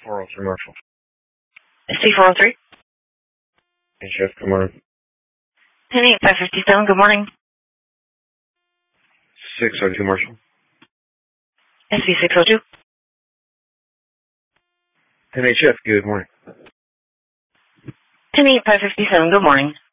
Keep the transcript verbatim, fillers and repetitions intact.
four oh three Marshall. C four oh three? Hey, Chef, good morning. ten eight five fifty-seven, good morning. six oh two Marshall. S V six oh two? ten eight Chef, good morning. ten eight five fifty-seven, good morning.